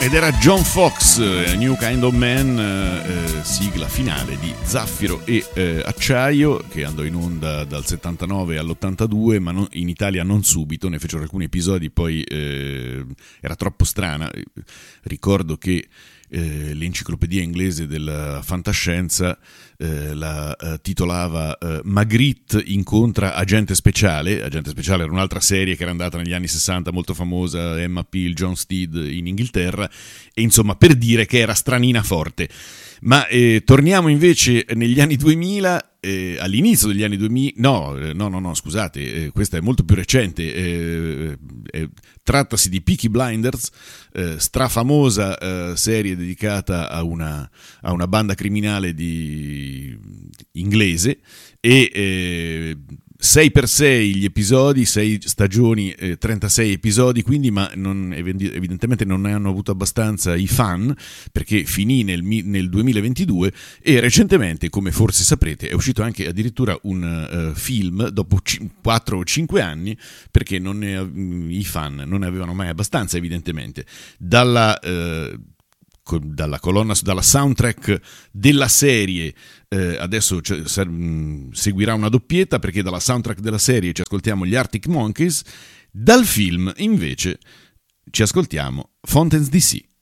Ed era John Fox, New Kind of Man, sigla finale di Zaffiro e Acciaio, che andò in onda dal 79 all'82, ma in Italia non subito, ne fecero alcuni episodi, poi era troppo strana. Ricordo che l'enciclopedia inglese della fantascienza la titolava Magritte incontra Agente Speciale. Agente Speciale era un'altra serie che era andata negli anni 60, molto famosa, Emma Peel, John Steed in Inghilterra, e insomma, per dire che era stranina forte. Ma torniamo invece negli anni 2000, all'inizio degli anni 2000, no, scusate, questa è molto più recente, trattasi di Peaky Blinders, strafamosa serie dedicata a una banda criminale inglese, e 6 per 6 gli episodi, 6 stagioni, 36 episodi, quindi, ma evidentemente non ne hanno avuto abbastanza i fan, perché finì nel 2022, e recentemente, come forse saprete, è uscito anche addirittura un film dopo 4 o 5 anni, perché i fan non ne avevano mai abbastanza, evidentemente. Dalla soundtrack della serie adesso seguirà una doppietta, perché dalla soundtrack della serie ci ascoltiamo gli Arctic Monkeys, dal film invece ci ascoltiamo Fountains DC.